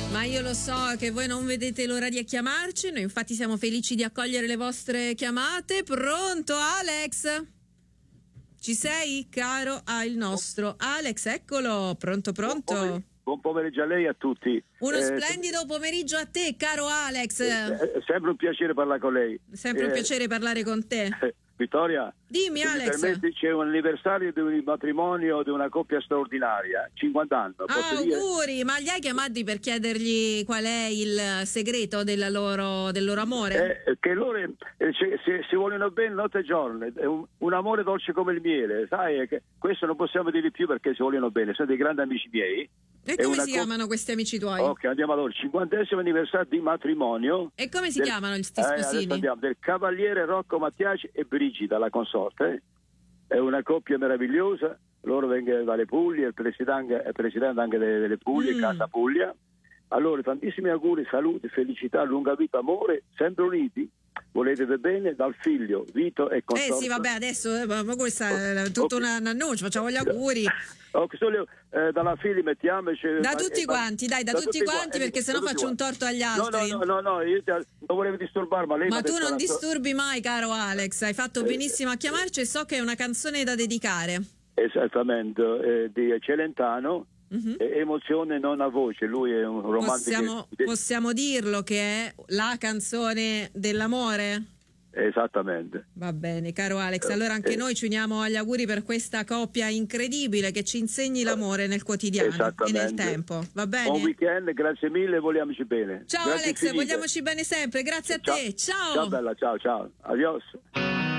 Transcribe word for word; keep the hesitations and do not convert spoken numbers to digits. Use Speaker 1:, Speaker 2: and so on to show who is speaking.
Speaker 1: Ma io lo so che voi non vedete l'ora di chiamarci, noi infatti siamo felici di accogliere le vostre chiamate. Pronto Alex? Ci sei, caro? Ah, il nostro Alex, eccolo, pronto, pronto.
Speaker 2: Buon pomeriggio, buon pomeriggio a lei e a tutti.
Speaker 1: Uno
Speaker 2: eh,
Speaker 1: splendido pomeriggio a te, caro Alex.
Speaker 2: È sempre un piacere parlare con lei.
Speaker 1: Sempre un
Speaker 2: Eh,
Speaker 1: piacere parlare con te.
Speaker 2: eh, Vittoria,
Speaker 1: Dimmi,
Speaker 2: se mi
Speaker 1: Alex.
Speaker 2: permetti, c'è un anniversario di un matrimonio di una coppia straordinaria, cinquanta anni.
Speaker 1: Ah,
Speaker 2: posso dire?
Speaker 1: auguri, ma li hai chiamati per chiedergli qual è il segreto della loro, del loro amore?
Speaker 2: Eh, che loro eh, se, se- si vogliono bene notte e giorno, è un, un amore dolce come il miele, sai? È che questo non possiamo dire di più perché si vogliono bene, sono dei grandi amici miei.
Speaker 1: E
Speaker 2: È
Speaker 1: come
Speaker 2: una
Speaker 1: si
Speaker 2: co-
Speaker 1: chiamano questi amici tuoi?
Speaker 2: Ok, andiamo allora, cinquantesimo anniversario di matrimonio.
Speaker 1: E come si
Speaker 2: del-
Speaker 1: chiamano gli sti
Speaker 2: eh, adesso
Speaker 1: sposini?
Speaker 2: andiamo, del cavaliere Rocco Mattiaci e Brigida, la consorte. È una coppia meravigliosa, loro vengono dalle Puglie, il presidente è presidente anche delle, delle Puglie,
Speaker 1: Mm.
Speaker 2: Casa Puglia. Allora, tantissimi auguri, salute, felicità, lunga vita, amore, sempre uniti. Volete bene dal figlio Vito e
Speaker 1: Eh
Speaker 2: consorte.
Speaker 1: sì, vabbè, adesso eh, ma ma questa è tutto
Speaker 2: Ok.
Speaker 1: un un annuncio, facciamo gli auguri
Speaker 2: Ok, solo, eh, dalla figlia mettiamoci
Speaker 1: da
Speaker 2: eh,
Speaker 1: tutti
Speaker 2: eh,
Speaker 1: quanti, dai, da, tutti quanti,
Speaker 2: eh,
Speaker 1: perché sennò
Speaker 2: da tutti
Speaker 1: faccio un
Speaker 2: quanti.
Speaker 1: torto agli
Speaker 2: No,
Speaker 1: altri.
Speaker 2: no, no, no, no, io ti- non volevo disturbare, ma lei
Speaker 1: Ma
Speaker 2: m'ha
Speaker 1: tu
Speaker 2: detto
Speaker 1: non
Speaker 2: la sua-
Speaker 1: disturbi mai, caro Alex, hai fatto
Speaker 2: Eh,
Speaker 1: benissimo a chiamarci e so che è una canzone da dedicare.
Speaker 2: Esattamente, eh, di Celentano,
Speaker 1: Mhm.
Speaker 2: eh, Emozione non a voce, lui è un romantico.
Speaker 1: Possiamo, possiamo dirlo che è la canzone dell'amore?
Speaker 2: Esattamente.
Speaker 1: Va bene, caro Alex, allora anche
Speaker 2: Eh,
Speaker 1: noi ci uniamo agli auguri per questa coppia incredibile che ci insegni l'amore nel quotidiano e nel
Speaker 2: Esattamente.
Speaker 1: tempo, va
Speaker 2: Buon
Speaker 1: bene?
Speaker 2: weekend, grazie mille, vogliamoci bene.
Speaker 1: Ciao
Speaker 2: Grazie
Speaker 1: Alex,
Speaker 2: infinite.
Speaker 1: vogliamoci bene sempre, grazie a
Speaker 2: Ciao.
Speaker 1: te, ciao!
Speaker 2: Ciao bella, ciao, ciao. Adios.